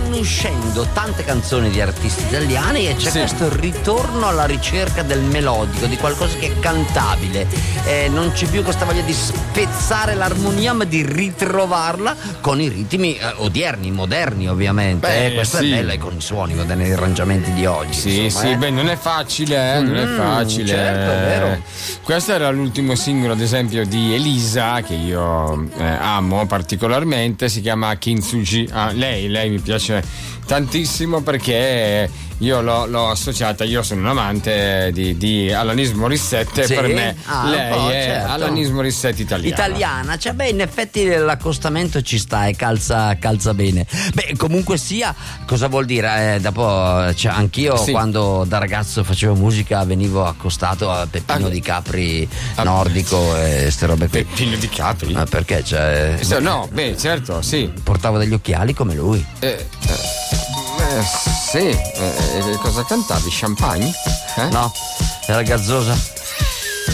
stanno uscendo tante canzoni di artisti italiani e c'è questo ritorno alla ricerca del melodico, di qualcosa che è cantabile. Non c'è più questa voglia di spezzare l'armonia, ma di ritrovarla con i ritmi odierni, moderni ovviamente. Questo è bello, e con i suoni, con gli arrangiamenti di oggi. Beh, non è facile, non è facile. Certo, è vero. Questo era l'ultimo singolo, ad esempio, di Elisa, che io amo particolarmente, si chiama Kintsugi. Lei mi piace tantissimo perché io l'ho associata, io sono un amante di Alanis Morissette, per me lei è Alanis Morissette italiana. Cioè, in effetti l'accostamento ci sta e calza bene. Comunque sia, cosa vuol dire? Dopo, anch'io quando da ragazzo facevo musica venivo accostato a Peppino Di Capri, nordico e ste robe qui. Peppino Di Capri? Perché certo, sì. Portavo degli occhiali come lui. Cosa cantavi? Champagne? No, era gazzosa.